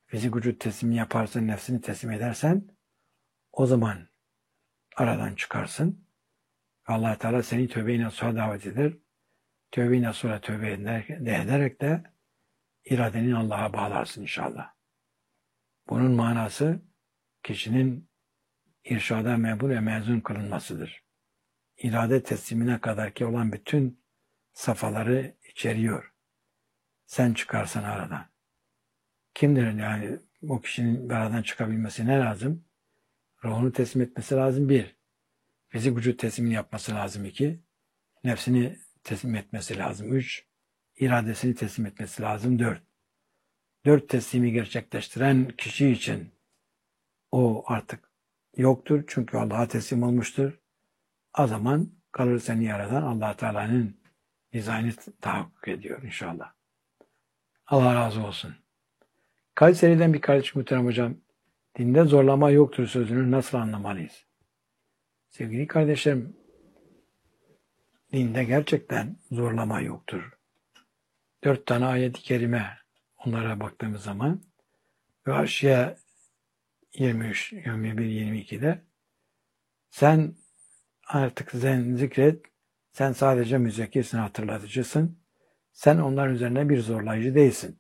fizik vücut teslimi yaparsın, nefsini teslim edersen o zaman aradan çıkarsın. Allah Teala seni tövbe-i nasuha davet eder. Tövbe-i nasuha tövbe ederek de iradeni Allah'a bağlarsın inşallah. Bunun manası kişinin irşada mebul ve mezun kılınmasıdır. İrade teslimine kadar ki olan bütün safhaları içeriyor. Sen çıkarsan aradan. Kimdir yani o kişinin aradan çıkabilmesi ne lazım? Ruhunu teslim etmesi lazım 1. Fizik vücut teslimini yapması lazım 2. Nefsini teslim etmesi lazım 3. İradesini teslim etmesi lazım 4. 4 teslimi gerçekleştiren kişi için o artık yoktur. Çünkü Allah'a teslim olmuştur. O zaman kalır seni yaradan Allah Teala'nın dizaynı tahakkuk ediyor inşallah. Allah razı olsun. Kayseri'den bir kardeş muhterem hocam, dinde zorlama yoktur sözünü nasıl anlamalıyız? Sevgili kardeşlerim, dinde gerçekten zorlama yoktur. 4 tane ayet-i kerime onlara baktığımız zaman ve Haşiye 23, 21, 22'de sen artık zikret, sen sadece müzekkirsin, hatırlatıcısın. Sen onların üzerine bir zorlayıcı değilsin.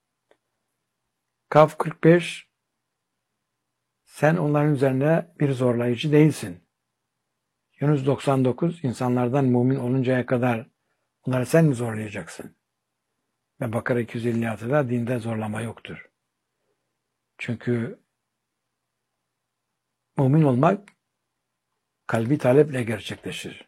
Kaf 45, sen onların üzerine bir zorlayıcı değilsin. Yunus 99, insanlardan mümin oluncaya kadar onları sen mi zorlayacaksın? Ve Bakara 256'da dinde zorlama yoktur. Çünkü mümin olmak kalbi taleple gerçekleşir.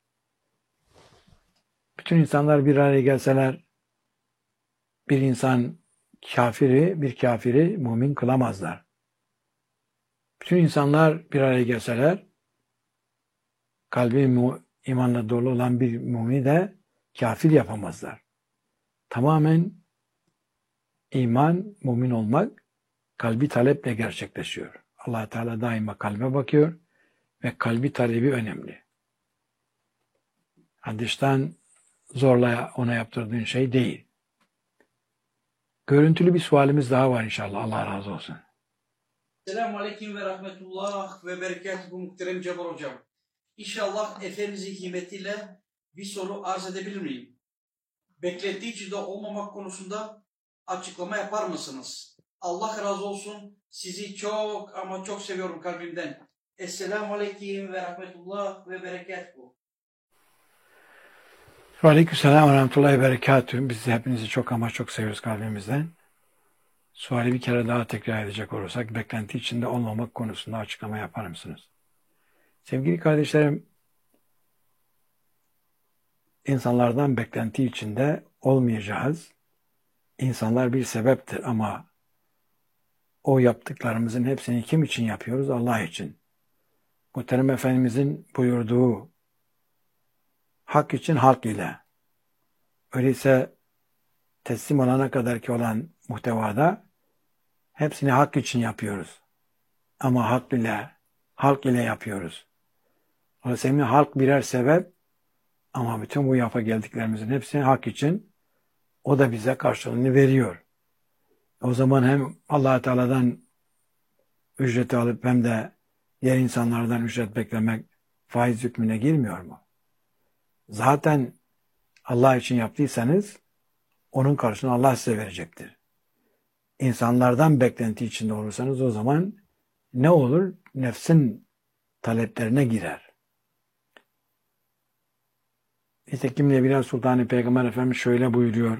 Bütün insanlar bir araya gelseler bir insan bir kafiri mümin kılamazlar. Bütün insanlar bir araya gelseler kalbi imanla dolu olan bir mümini de kafir yapamazlar. Tamamen iman, mümin olmak kalbi taleple gerçekleşiyor. Allah Teala daima kalbe bakıyor ve kalbi talebi önemli. Dıştan zorla ona yaptırdığın şey değil. Görüntülü bir sualimiz daha var inşallah. Allah razı olsun. Selamun Aleyküm ve Rahmetullah ve Berekatuhu muhterem Cemal Hocam. İnşallah efendizi himetiyle bir soru arz edebilir miyim? Beklediği içinde olmamak konusunda açıklama yapar mısınız? Allah razı olsun. Sizi çok ama çok seviyorum kalbimden. Esselamu Aleyküm ve Rahmetullah ve Berekatuhu. Aleykümselam ve Rahmetullahi ve Berekatuhu. Biz hepinizi çok ama çok seviyoruz kalbimizden. Suali bir kere daha tekrar edecek olursak, beklenti içinde olmamak konusunda açıklama yapar mısınız? Sevgili kardeşlerim, insanlardan beklenti içinde olmayacağız. İnsanlar bir sebeptir ama o yaptıklarımızın hepsini kim için yapıyoruz? Allah için. Muhterem Efendimizin buyurduğu hak için halk ile. Öyleyse teslim olana kadar ki olan muhtevada hepsini hak için yapıyoruz. Ama halk ile yapıyoruz. Dolayısıyla halk birer sebep ama bütün bu yafa geldiklerimizin hepsini hak için o da bize karşılığını veriyor. O zaman hem Allah Teala'dan ücreti alıp hem de diğer insanlardan ücret beklemek faiz hükmüne girmiyor mu? Zaten Allah için yaptıysanız onun karşılığını Allah size verecektir. İnsanlardan beklenti içinde olursanız o zaman ne olur? Nefsin taleplerine girer. Nitekim Nebiler Sultanı Peygamber Efendimiz şöyle buyuruyor.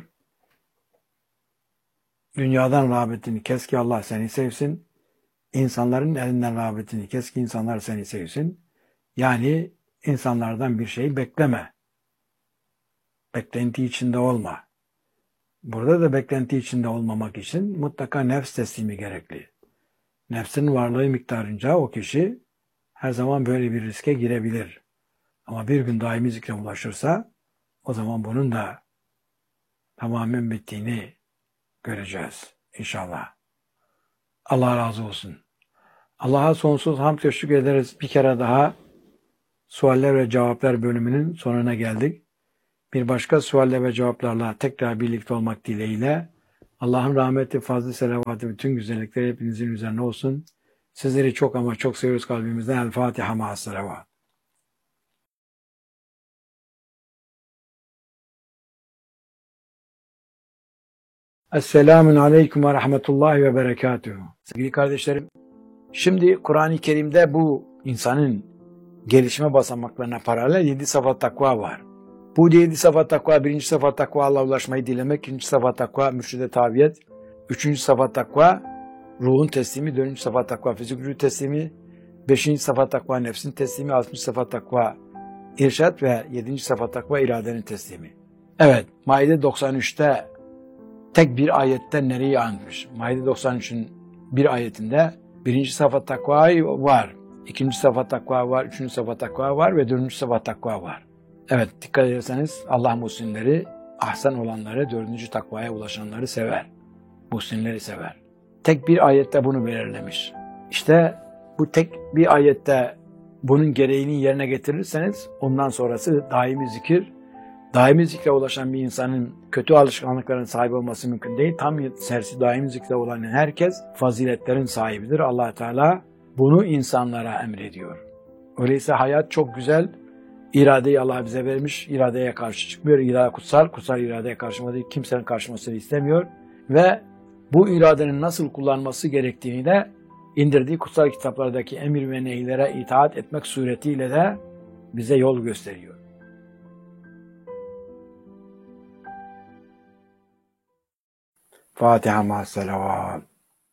Dünyadan rağbetini kes ki Allah seni sevsin. İnsanların elinden rağbetini kes ki insanlar seni sevsin. Yani insanlardan bir şey bekleme. Beklenti içinde olma. Burada da beklenti içinde olmamak için mutlaka nefs teslimi gerekli. Nefsin varlığı miktarınca o kişi her zaman böyle bir riske girebilir. Ama bir gün daimi zikre ulaşırsa o zaman bunun da tamamen bittiğini göreceğiz inşallah. Allah razı olsun. Allah'a sonsuz hamd teşekkür ederiz. Bir kere daha sualler ve cevaplar bölümünün sonuna geldik. Bir başka sualler ve cevaplarla tekrar birlikte olmak dileğiyle Allah'ın rahmeti, fazlı selavatı, bütün güzellikleri hepinizin üzerine olsun. Sizleri çok ama çok seviyoruz kalbimizden. El Fatiha ma'as selavat. Esselamun aleyküm ve rahmetullahi ve berekatuhu. Sevgili kardeşlerim, şimdi Kur'an-ı Kerim'de bu insanın gelişme basamaklarına paralel 7 safa takva var. Bu 7 safa takva, 1. safa takva Allah'a ulaşmayı dilemek, 2. safa takva mürşide tabiyet, 3. safa takva ruhun teslimi, 4. safa takva fizik gücü teslimi, 5. safa takva nefsin teslimi, 6. safa takva irşat ve 7. safa takva iradenin teslimi. Evet, Maide 93'te tek bir ayette nereyi anmış? Maide 93'ün bir ayetinde 1. safa takva var, 2. safa takva var, 3. safa takva var ve 4. safa takva var. Evet, dikkat ederseniz Allah muhsinleri, ahsen olanları, 4. takvaya ulaşanları sever. Muhsinleri sever. Tek bir ayette bunu belirlemiş. İşte bu tek bir ayette bunun gereğini yerine getirirseniz ondan sonrası daimi zikir. Daimi zikre ulaşan bir insanın kötü alışkanlıkların sahibi olması mümkün değil. Tam tersi daimi zikre olan herkes faziletlerin sahibidir. Allah Teala bunu insanlara emrediyor. Öyleyse hayat çok güzel. İradeyi Allah bize vermiş. İradeye karşı çıkmıyor. İrade kutsal. Kutsal iradeye karşımadığı kimsenin karşımasını istemiyor. Ve bu iradenin nasıl kullanması gerektiğini de indirdiği kutsal kitaplardaki emir ve nehlere itaat etmek suretiyle de bize yol gösteriyor. Fatiha ma'as selavat.